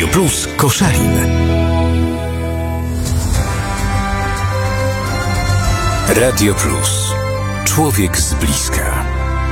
Radio Plus Koszalin. Radio Plus. Człowiek z bliska.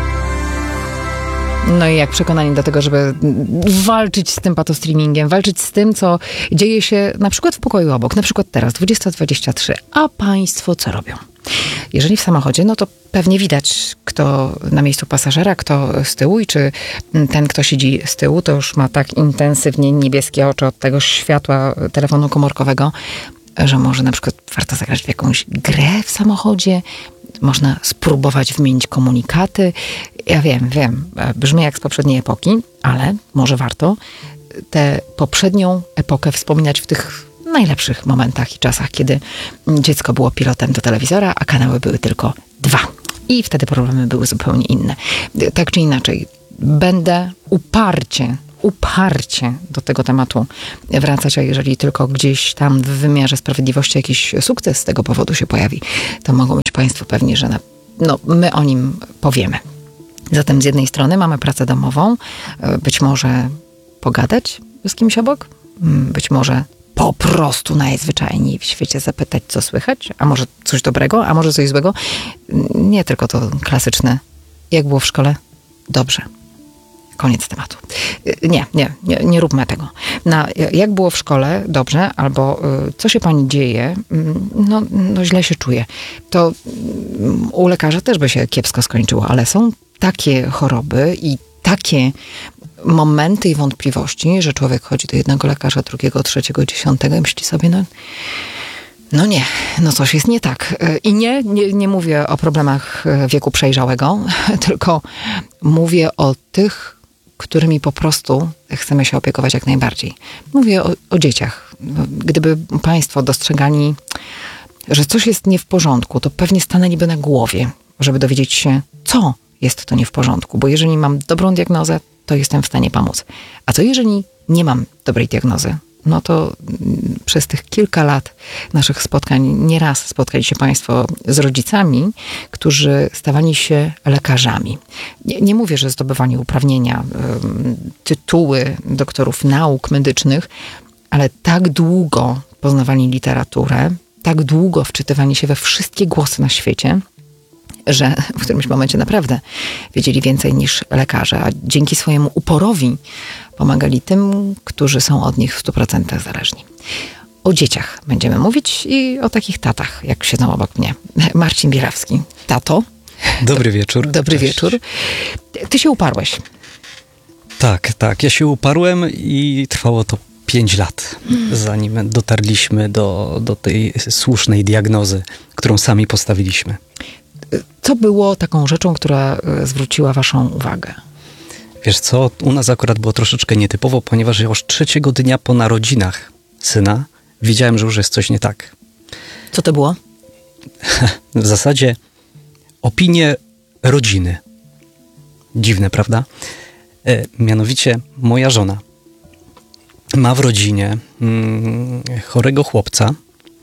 No i jak przekonani do tego, żeby walczyć z tym patostreamingiem, walczyć z tym, co dzieje się na przykład w pokoju obok, na przykład teraz, 20:23. A państwo co robią? Jeżeli w samochodzie, no to pewnie widać, kto na miejscu pasażera, kto z tyłu i czy ten, kto siedzi z tyłu, to już ma tak intensywnie niebieskie oczy od tego światła telefonu komórkowego, że może na przykład warto zagrać w jakąś grę w samochodzie, można spróbować wymienić komunikaty. Ja wiem, brzmi jak z poprzedniej epoki, ale może warto tę poprzednią epokę wspominać w tych najlepszych momentach i czasach, kiedy dziecko było pilotem do telewizora, a kanały były tylko 2. I wtedy problemy były zupełnie inne. Tak czy inaczej, będę uparcie do tego tematu wracać, a jeżeli tylko gdzieś tam w wymiarze sprawiedliwości jakiś sukces z tego powodu się pojawi, to mogą być państwo pewni, że my o nim powiemy. Zatem z jednej strony mamy pracę domową, być może pogadać z kimś obok, być może po prostu najzwyczajniej w świecie zapytać, co słychać, a może coś dobrego, a może coś złego. Nie tylko to klasyczne, jak było w szkole? Dobrze. Koniec tematu. Nie róbmy tego. Jak było w szkole? Dobrze. Albo co się pani dzieje? No źle się czuję. To u lekarza też by się kiepsko skończyło, ale są takie choroby i takie momenty i wątpliwości, że człowiek chodzi do jednego lekarza, drugiego, trzeciego, 10 i myśli sobie, coś jest nie tak. I nie mówię o problemach wieku przejrzałego, tylko mówię o tych, którymi po prostu chcemy się opiekować jak najbardziej. Mówię o dzieciach. Gdyby państwo dostrzegali, że coś jest nie w porządku, to pewnie stanęliby na głowie, żeby dowiedzieć się, co jest to nie w porządku. Bo jeżeli mam dobrą diagnozę, to jestem w stanie pomóc. A co jeżeli nie mam dobrej diagnozy? No to przez tych kilka lat naszych spotkań nieraz spotkali się państwo z rodzicami, którzy stawali się lekarzami. Nie mówię, że zdobywali uprawnienia, tytuły doktorów nauk medycznych, ale tak długo poznawali literaturę, tak długo wczytywali się we wszystkie głosy na świecie, że w którymś momencie naprawdę wiedzieli więcej niż lekarze, a dzięki swojemu uporowi pomagali tym, którzy są od nich w 100% zależni. O dzieciach będziemy mówić i o takich tatach, jak siedzą obok mnie. Marcin Bielawski. Tato. Dobry wieczór. Dobry Cześć. wieczór. Ty się uparłeś. Tak. Ja się uparłem i trwało to 5 lat, zanim dotarliśmy do tej słusznej diagnozy, którą sami postawiliśmy. Co było taką rzeczą, która zwróciła waszą uwagę? Wiesz co, u nas akurat było troszeczkę nietypowo, ponieważ już 3 dnia po narodzinach syna wiedziałem, że już jest coś nie tak. Co to było? W zasadzie opinie rodziny. Dziwne, prawda? Mianowicie moja żona ma w rodzinie chorego chłopca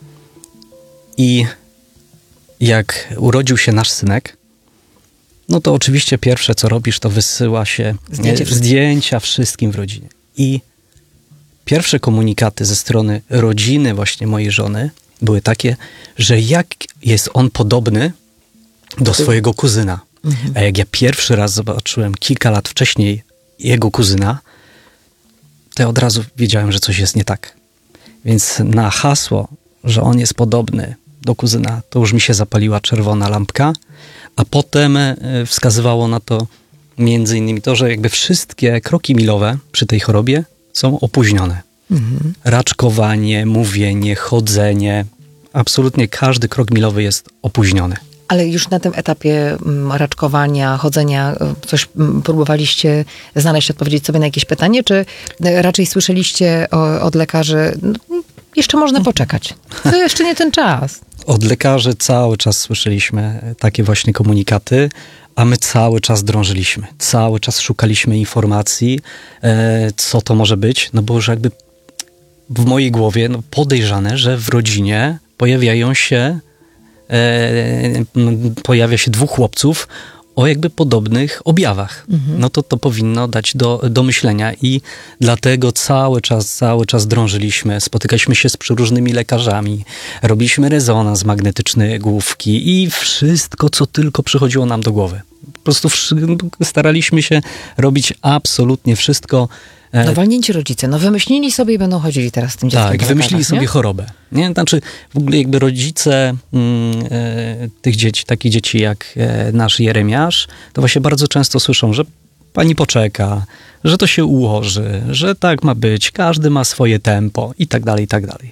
i jak urodził się nasz synek, no to oczywiście pierwsze, co robisz, to wysyła się zdjęcia wszystkim w rodzinie. I pierwsze komunikaty ze strony rodziny właśnie mojej żony były takie, że jak jest on podobny do swojego kuzyna. A jak ja pierwszy raz zobaczyłem kilka lat wcześniej jego kuzyna, to ja od razu wiedziałem, że coś jest nie tak. Więc na hasło, że on jest podobny do kuzyna, to już mi się zapaliła czerwona lampka, a potem wskazywało na to między innymi to, że jakby wszystkie kroki milowe przy tej chorobie są opóźnione. Raczkowanie, mówienie, chodzenie, absolutnie każdy krok milowy jest opóźniony. Ale już na tym etapie raczkowania, chodzenia, coś próbowaliście znaleźć, odpowiedzieć sobie na jakieś pytanie, czy raczej słyszeliście od lekarzy, jeszcze można poczekać, to jeszcze nie ten czas? Od lekarzy cały czas słyszeliśmy takie właśnie komunikaty, a my cały czas drążyliśmy, cały czas szukaliśmy informacji, co to może być, no bo już jakby w mojej głowie podejrzane, że w rodzinie pojawia się 2 chłopców o jakby podobnych objawach. No to powinno dać do myślenia i dlatego cały czas drążyliśmy, spotykaliśmy się z przeróżnymi lekarzami, robiliśmy rezonans magnetyczny główki i wszystko, co tylko przychodziło nam do głowy. Po prostu staraliśmy się robić absolutnie wszystko. No walnięci rodzice, no wymyślili sobie i będą chodzili teraz z tym dzieckiem. Tak, wymyślili sobie chorobę. Nie? Znaczy w ogóle jakby rodzice tych dzieci, takich dzieci jak nasz Jeremiasz, to właśnie bardzo często słyszą, że pani poczeka, że to się ułoży, że tak ma być, każdy ma swoje tempo i tak dalej, i tak dalej.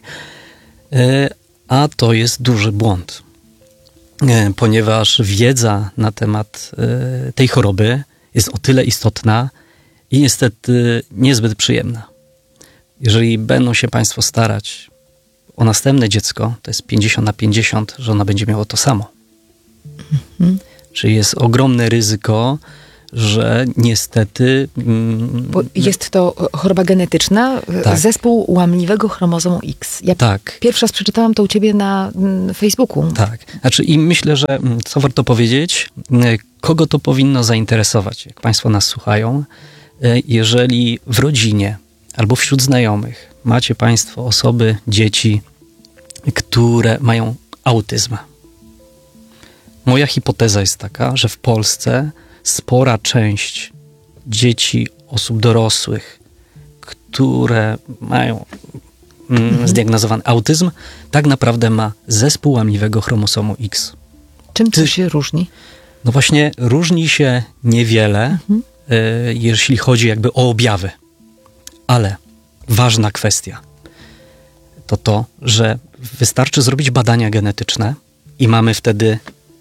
A to jest duży błąd, ponieważ wiedza na temat tej choroby jest o tyle istotna i niestety niezbyt przyjemna. Jeżeli będą się państwo starać o następne dziecko, to jest 50/50, że ona będzie miała to samo. Czyli jest ogromne ryzyko, że niestety... Bo jest to choroba genetyczna, tak. Zespół łamliwego chromozomu X. Ja tak. pierwszy raz przeczytałam to u ciebie na Facebooku. Tak. Znaczy i myślę, że co warto powiedzieć, kogo to powinno zainteresować, jak państwo nas słuchają, jeżeli w rodzinie albo wśród znajomych macie państwo osoby, dzieci, które mają autyzm. Moja hipoteza jest taka, że w Polsce spora część dzieci, osób dorosłych, które mają zdiagnozowany autyzm, tak naprawdę ma zespół łamliwego chromosomu X. Czym to się różni? No właśnie różni się niewiele, jeśli chodzi jakby o objawy. Ale ważna kwestia to, że wystarczy zrobić badania genetyczne i mamy wtedy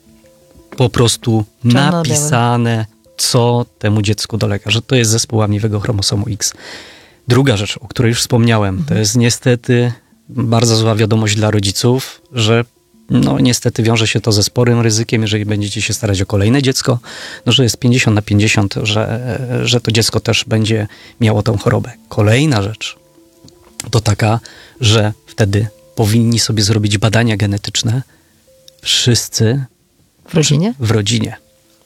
po prostu napisane, co temu dziecku dolega, że to jest zespół łamliwego chromosomu X. Druga rzecz, o której już wspomniałem, to jest niestety bardzo zła wiadomość dla rodziców, że no niestety wiąże się to ze sporym ryzykiem, jeżeli będziecie się starać o kolejne dziecko, no że jest 50/50, że to dziecko też będzie miało tą chorobę. Kolejna rzecz to taka, że wtedy powinni sobie zrobić badania genetyczne wszyscy w rodzinie.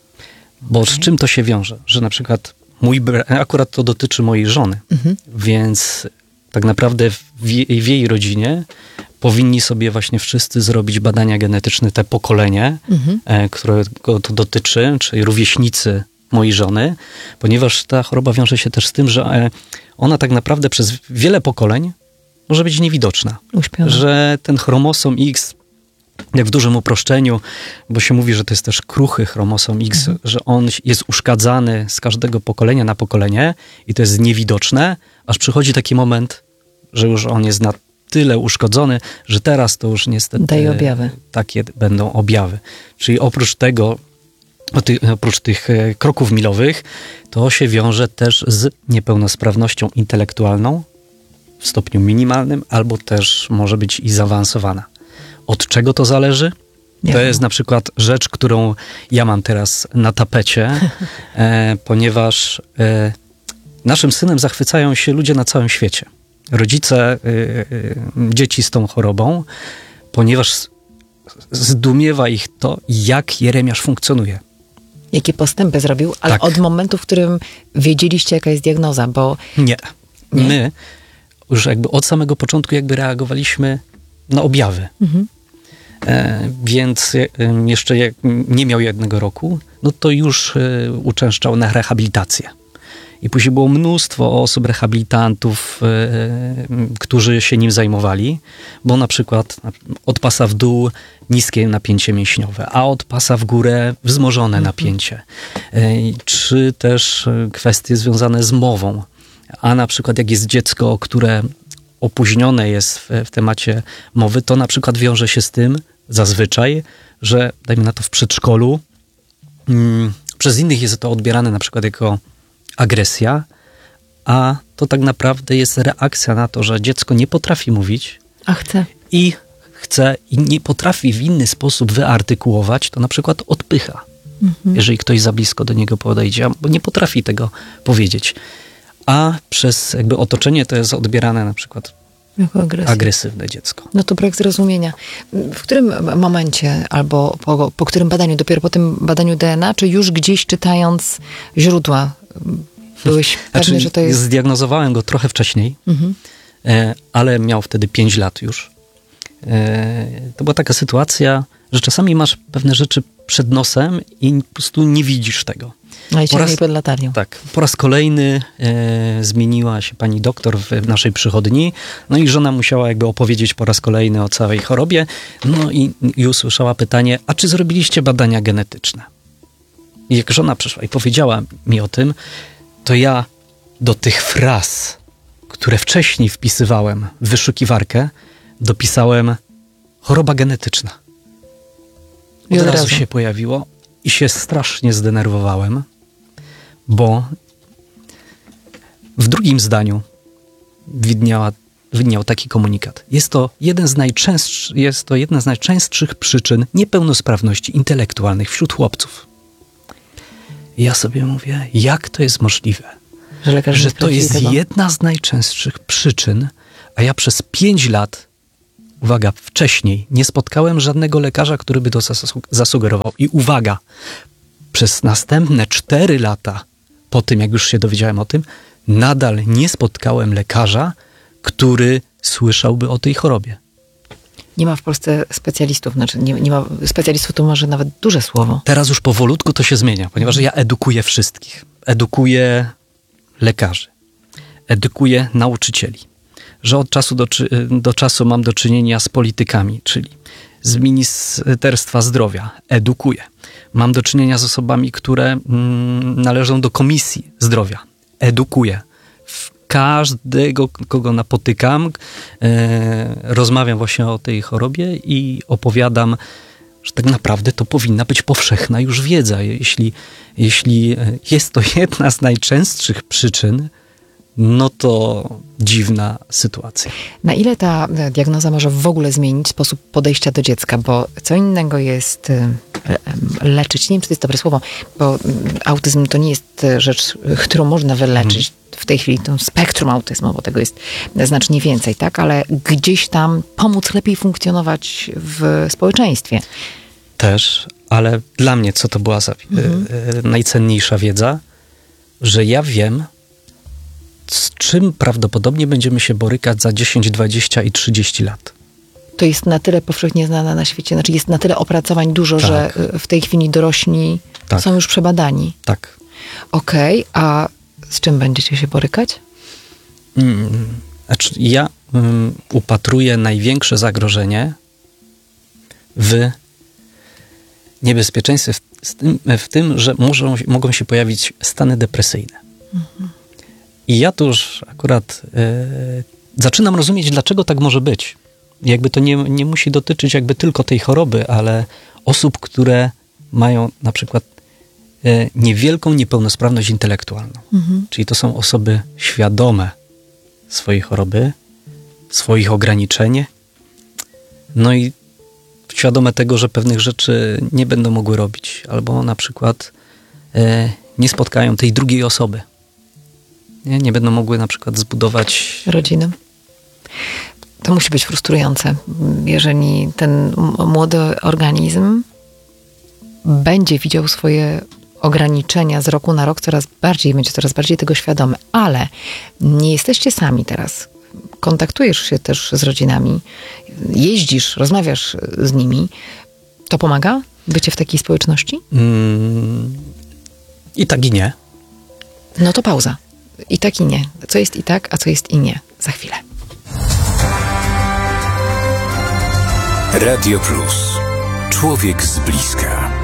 Bo z czym to się wiąże? Że na przykład akurat to dotyczy mojej żony, więc tak naprawdę w jej rodzinie powinni sobie właśnie wszyscy zrobić badania genetyczne, te pokolenie, którego to dotyczy, czyli rówieśnicy mojej żony, ponieważ ta choroba wiąże się też z tym, że ona tak naprawdę przez wiele pokoleń może być niewidoczna. Uśpiona. Że ten chromosom X, jak w dużym uproszczeniu, bo się mówi, że to jest też kruchy chromosom X, że on jest uszkadzany z każdego pokolenia na pokolenie i to jest niewidoczne, aż przychodzi taki moment, że już on jest na tyle uszkodzony, że teraz to już niestety daje objawy. Takie będą objawy. Czyli oprócz tego, oprócz tych kroków milowych, to się wiąże też z niepełnosprawnością intelektualną w stopniu minimalnym, albo też może być i zaawansowana. Od czego to zależy? To jest na przykład rzecz, którą ja mam teraz na tapecie, ponieważ naszym synem zachwycają się ludzie na całym świecie. Rodzice dzieci z tą chorobą, ponieważ zdumiewa ich to, jak Jeremiasz funkcjonuje. Jakie postępy zrobił, ale tak. Od momentu, w którym wiedzieliście, jaka jest diagnoza, bo... Nie. My już jakby od samego początku jakby reagowaliśmy na objawy. Więc jeszcze jak nie miał 1 roku, no to już uczęszczał na rehabilitację. I później było mnóstwo osób, rehabilitantów, którzy się nim zajmowali, bo na przykład od pasa w dół niskie napięcie mięśniowe, a od pasa w górę wzmożone napięcie. Czy też kwestie związane z mową. A na przykład jak jest dziecko, które opóźnione jest w temacie mowy, to na przykład wiąże się z tym zazwyczaj, że dajmy na to w przedszkolu, przez innych jest to odbierane na przykład jako agresja, a to tak naprawdę jest reakcja na to, że dziecko nie potrafi mówić. A chce. I nie potrafi w inny sposób wyartykułować, to na przykład odpycha. Jeżeli ktoś za blisko do niego podejdzie, bo nie potrafi tego powiedzieć. A przez jakby otoczenie to jest odbierane na przykład Jako agresja. agresywne dziecko. No to brak zrozumienia. W którym momencie albo po którym badaniu, dopiero po tym badaniu DNA, czy już gdzieś czytając źródła byłeś pewny, że to jest... Zdiagnozowałem go trochę wcześniej, ale miał wtedy 5 lat już. To była taka sytuacja, że czasami masz pewne rzeczy przed nosem i po prostu nie widzisz tego. No i ciągnij pod latarnią. Tak. Po raz kolejny zmieniła się pani doktor w naszej przychodni, no i żona musiała jakby opowiedzieć po raz kolejny o całej chorobie, no i usłyszała pytanie, a czy zrobiliście badania genetyczne? I jak żona przyszła i powiedziała mi o tym, to ja do tych fraz, które wcześniej wpisywałem w wyszukiwarkę, dopisałem choroba genetyczna. Od razu się pojawiło i się strasznie zdenerwowałem, bo w drugim zdaniu widniał taki komunikat. Jest to jedna z najczęstszych przyczyn niepełnosprawności intelektualnych wśród chłopców. I ja sobie mówię, jak to jest możliwe, że to jest jedna z najczęstszych przyczyn, a ja przez 5 lat, uwaga, wcześniej nie spotkałem żadnego lekarza, który by to zasugerował. I uwaga, przez następne 4 lata, po tym jak już się dowiedziałem o tym, nadal nie spotkałem lekarza, który słyszałby o tej chorobie. Nie ma w Polsce specjalistów, znaczy nie ma specjalistów, to może nawet duże słowo. Teraz już powolutku to się zmienia, ponieważ ja edukuję wszystkich. Edukuję lekarzy, edukuję nauczycieli. Że od czasu do czasu mam do czynienia z politykami, czyli z Ministerstwa Zdrowia. Edukuję. Mam do czynienia z osobami, które należą do Komisji Zdrowia. Edukuję. Każdego, kogo napotykam, rozmawiam właśnie o tej chorobie i opowiadam, że tak naprawdę to powinna być powszechna już wiedza. Jeśli jest to jedna z najczęstszych przyczyn, no to dziwna sytuacja. Na ile ta diagnoza może w ogóle zmienić sposób podejścia do dziecka? Bo co innego jest leczyć, nie wiem, czy to jest dobre słowo, bo autyzm to nie jest rzecz, którą można wyleczyć. W tej chwili to spektrum autyzmu, bo tego jest znacznie więcej, tak? Ale gdzieś tam pomóc lepiej funkcjonować w społeczeństwie. Też, ale dla mnie co to była za najcenniejsza wiedza, że ja wiem, z czym prawdopodobnie będziemy się borykać za 10, 20 i 30 lat. To jest na tyle powszechnie znane na świecie, znaczy jest na tyle opracowań dużo, Tak. że w tej chwili dorośli są już przebadani. Tak. Okej, a z czym będziecie się borykać? Znaczy ja upatruję największe zagrożenie w niebezpieczeństwie w tym, że mogą się pojawić stany depresyjne. I ja tu już akurat zaczynam rozumieć, dlaczego tak może być. Jakby to nie musi dotyczyć jakby tylko tej choroby, ale osób, które mają na przykład niewielką niepełnosprawność intelektualną. Czyli to są osoby świadome swojej choroby, swoich ograniczeń, no i świadome tego, że pewnych rzeczy nie będą mogły robić, albo na przykład nie spotkają tej drugiej osoby. Nie będą mogły na przykład zbudować rodziny. To musi być frustrujące, jeżeli ten młody organizm będzie widział swoje ograniczenia z roku na rok będzie coraz bardziej tego świadomy. Ale nie jesteście sami teraz. Kontaktujesz się też z rodzinami, jeździsz, rozmawiasz z nimi. To pomaga? Bycie w takiej społeczności? I tak i nie. No to pauza. I tak i nie. Co jest i tak, a co jest i nie. Za chwilę. Radio Plus. Człowiek z bliska.